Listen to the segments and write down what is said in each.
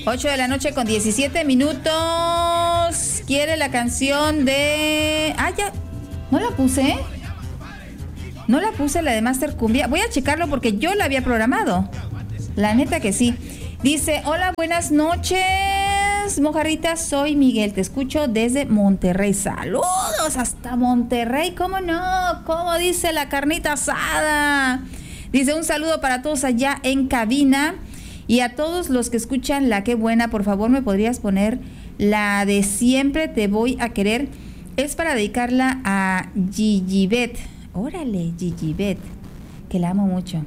8 de la noche con 17 minutos. Quiere la canción de... ya. ¿No la puse? No la puse, la de Master Cumbia. Voy a checarlo porque yo la había programado. La neta que sí. Dice, hola, buenas noches, mojarrita. Soy Miguel, te escucho desde Monterrey. Saludos hasta Monterrey. ¿Cómo no? ¿Cómo dice la carnita asada? Dice, un saludo para todos allá en cabina. Y a todos los que escuchan La Qué Buena, por favor, ¿me podrías poner la de Siempre Te Voy a Querer? Es para dedicarla a Gigibet. Órale, Gigibet, que la amo mucho.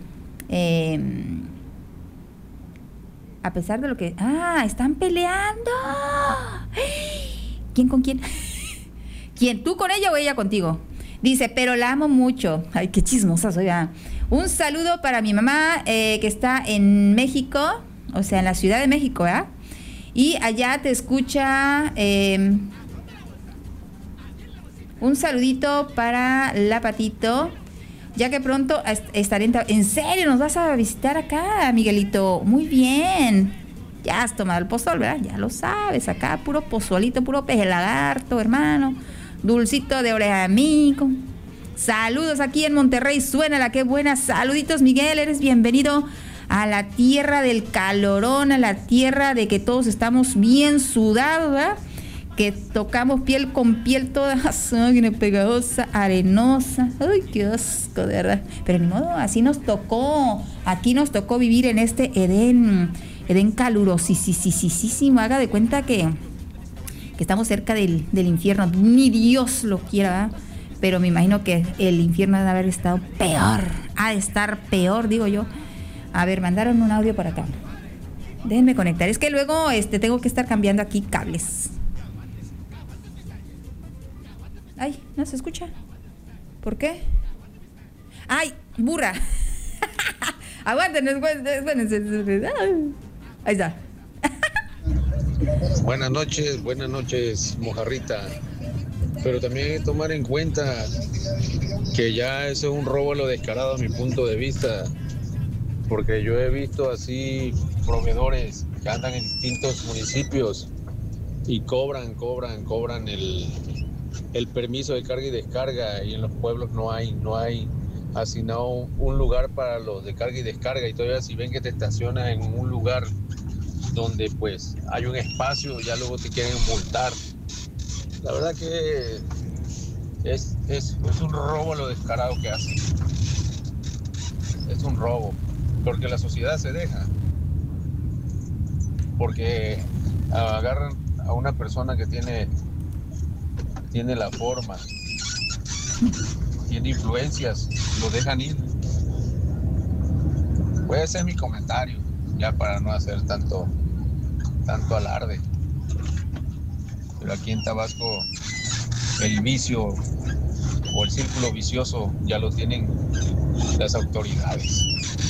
A pesar de lo que... están peleando. ¿Quién con quién? ¿Quién? ¿Tú con ella o ella contigo? Dice, pero la amo mucho. Ay, qué chismosa soy. Un saludo para mi mamá que está en México, o sea, en la Ciudad de México, ¿verdad? Y allá te escucha. Un saludito para la Patito, ya que pronto estaré en serio, nos vas a visitar acá, Miguelito. Muy bien. Ya has tomado el pozol, ¿verdad? Ya lo sabes, acá puro pozolito, puro peje lagarto, hermano. Dulcito de oreja amigo. Saludos aquí en Monterrey, suena La Qué Buena. Saluditos, Miguel, eres bienvenido a la tierra del calorón, a la tierra de que todos estamos bien sudados, ¿verdad? Que tocamos piel con piel, toda sangre pegajosa, arenosa. Ay, qué asco, de verdad. Pero ni modo, así nos tocó. Aquí nos tocó vivir en este Edén calurosísimo. Haga de cuenta que estamos cerca del infierno. Ni Dios lo quiera, ¿verdad? Pero me imagino que el infierno ha de haber estado peor. Ha de estar peor, digo yo. A ver, mandaron un audio para acá. Déjenme conectar. Es que luego tengo que estar cambiando aquí cables. Ay, no se escucha. ¿Por qué? ¡Ay, burra! Aguántenos. Ahí está. Buenas noches, mojarrita. Pero también hay que tomar en cuenta que ya eso es un robo a lo descarado a mi punto de vista, porque yo he visto así proveedores que andan en distintos municipios y cobran el permiso de carga y descarga, y en los pueblos no hay asignado un lugar para los de carga y descarga, y todavía si ven que te estacionas en un lugar donde pues hay un espacio, ya luego te quieren multar. La verdad que es un robo lo descarado que hacen. Es un robo, porque la sociedad se deja. Porque agarran a una persona que tiene la forma, tiene influencias, lo dejan ir. Puede ser mi comentario, ya para no hacer tanto alarde. Pero aquí en Tabasco el vicio o el círculo vicioso ya lo tienen las autoridades.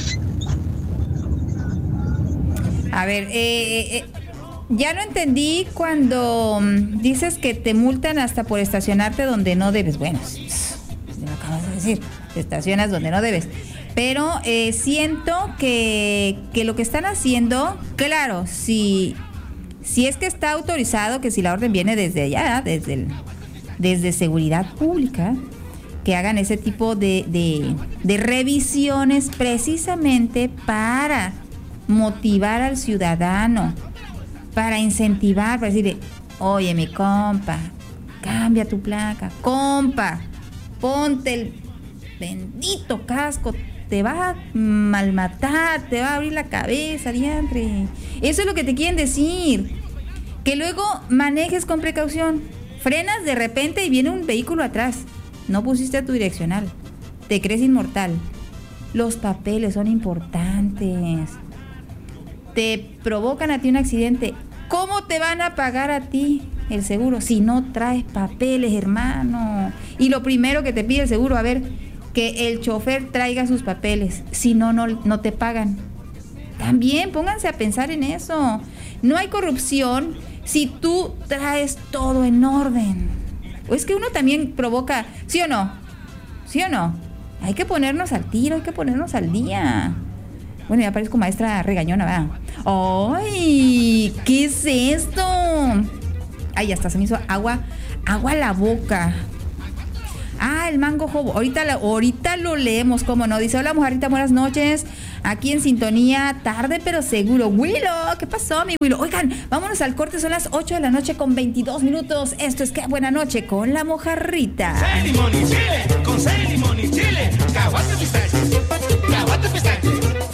A ver, ya no entendí cuando dices que te multan hasta por estacionarte donde no debes. Bueno, me acabas de decir, te estacionas donde no debes. Pero siento que lo que están haciendo, claro, si es que está autorizado, que si la orden viene desde allá, desde seguridad pública, que hagan ese tipo de revisiones precisamente para motivar al ciudadano, para incentivar, para decirle, oye, mi compa, cambia tu placa, compa, ponte el bendito casco, te va a malmatar, te va a abrir la cabeza, diantre. Eso es lo que te quieren decir. Que luego manejes con precaución. Frenas de repente y viene un vehículo atrás. No pusiste tu direccional. Te crees inmortal. Los papeles son importantes. Te provocan a ti un accidente. ¿Cómo te van a pagar a ti el seguro si no traes papeles, hermano? Y lo primero que te pide el seguro, a ver, que el chofer traiga sus papeles. Si no, no te pagan. También pónganse a pensar en eso. No hay corrupción si tú traes todo en orden. O es que uno también provoca, ¿sí o no? ¿Sí o no? Hay que ponernos al tiro, hay que ponernos al día. Bueno, ya parezco maestra regañona, ¿verdad? ¡Ay! ¿Qué es esto? Ay, hasta se me hizo agua a la boca. Ah, el mango jobo. Ahorita lo leemos, ¿cómo no? Dice, hola, Mojarrita, buenas noches. Aquí en sintonía, tarde pero seguro. Willow, ¿qué pasó, mi Willow? Oigan, vámonos al corte, son las 8 de la noche con 22 minutos. Esto es Qué Buena Noche con la Mojarrita. Limón y chile, con sal, limón y chile. Caguate pistache, caguate pistache.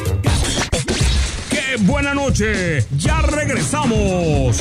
¡Qué buena noche! ¡Ya regresamos!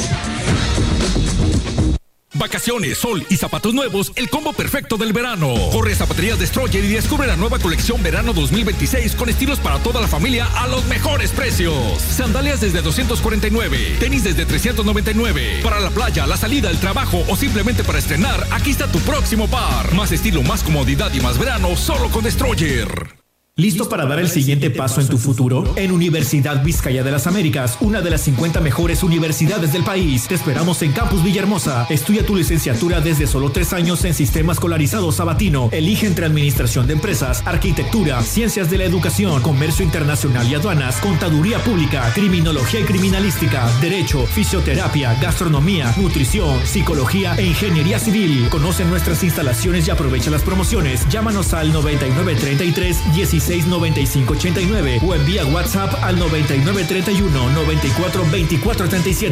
Vacaciones, sol y zapatos nuevos, el combo perfecto del verano. Corre a Zapaterías Destroyer y descubre la nueva colección verano 2026 con estilos para toda la familia a los mejores precios. Sandalias desde 249, tenis desde 399. Para la playa, la salida, el trabajo o simplemente para estrenar, aquí está tu próximo par. Más estilo, más comodidad y más verano, solo con Destroyer. ¿Listo para dar el siguiente paso en tu futuro? En Universidad Vizcaya de las Américas, una de las 50 mejores universidades del país. Te esperamos en Campus Villahermosa. Estudia tu licenciatura desde solo 3 años en Sistema Escolarizado Sabatino. Elige entre Administración de Empresas, Arquitectura, Ciencias de la Educación, Comercio Internacional y Aduanas, Contaduría Pública, Criminología y Criminalística, Derecho, Fisioterapia, Gastronomía, Nutrición, Psicología e Ingeniería Civil. Conoce nuestras instalaciones y aprovecha las promociones. Llámanos al 9933 169589 o envía WhatsApp al 9931 94 24 37.